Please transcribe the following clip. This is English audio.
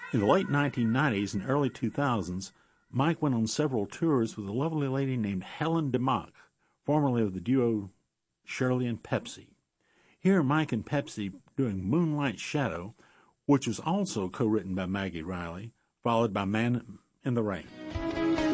In the late 1990s and early 2000s, Mike went on several tours with a lovely lady named Helen DeMock, formerly of the duo Shirley and Pepsi. Here, Mike and Pepsi doing Moonlight Shadow, which was also co-written by Maggie Riley, followed by Man in the Rain.